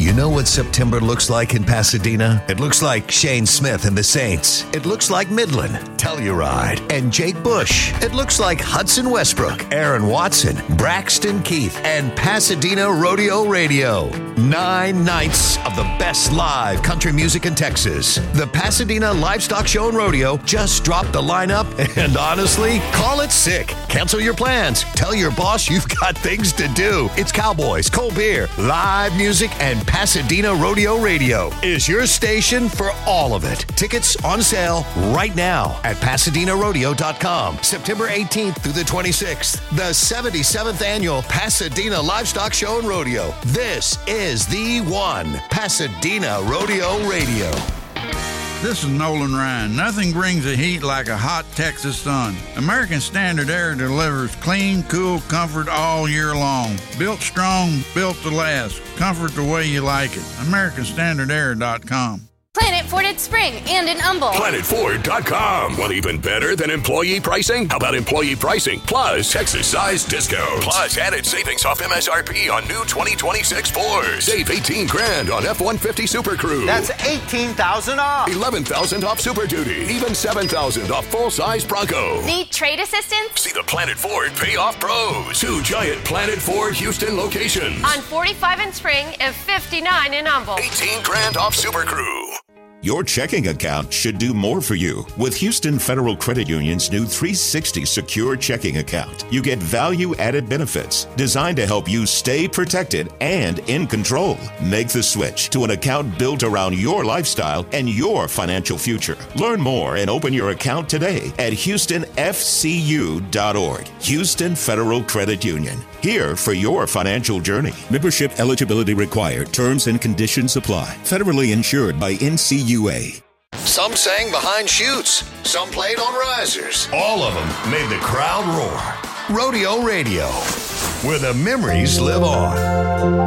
You know what September looks like in Pasadena? It looks like Shane Smith and the Saints. It looks like Midland, Telluride, and Jake Bush. It looks like Hudson Westbrook, Aaron Watson, Braxton Keith, and Pasadena Rodeo Radio. 9 nights of the best live country music in Texas. The Pasadena Livestock Show and Rodeo just dropped the lineup, and honestly, call it sick. Cancel your plans. Tell your boss you've got things to do. It's cowboys, cold beer, live music, and Pasadena Rodeo Radio is your station for all of it. Tickets on sale right now at PasadenaRodeo.com. September 18th through the 26th, the 77th annual Pasadena Livestock Show and Rodeo. This is the one, Pasadena Rodeo Radio. This is Nolan Ryan. Nothing brings the heat like a hot Texas sun. American Standard Air delivers clean, cool comfort all year long. Built strong, built to last. Comfort the way you like it. AmericanStandardAir.com. Planet Ford at Spring and in Humble. PlanetFord.com. Want even better than employee pricing? How about employee pricing plus Texas-sized discounts? Plus added savings off MSRP on new 2026 Fords. Save $18,000 on F-150 Super Crew. That's $18,000 off. $11,000 off Super Duty. Even $7,000 off full-size Bronco. Need trade assistance? See the Planet Ford Payoff Pros. 2 giant Planet Ford Houston locations. On 45 in Spring and 59 in Humble. $18,000 off Super Crew. Your checking account should do more for you. With Houston Federal Credit Union's new 360 Secure Checking Account, you get value-added benefits designed to help you stay protected and in control. Make the switch to an account built around your lifestyle and your financial future. Learn more and open your account today at HoustonFCU.org. Houston Federal Credit Union, here for your financial journey. Membership eligibility required. Terms and conditions apply. Federally insured by NCUA. Some sang behind chutes. Some played on risers. All of them made the crowd roar. Rodeo Radio, where the memories live on.